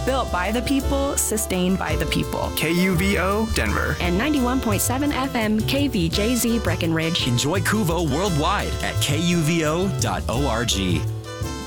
Built by the people, sustained by the people. KUVO Denver. And 91.7 FM KVJZ Breckenridge. Enjoy Kuvo worldwide at kuvo.org.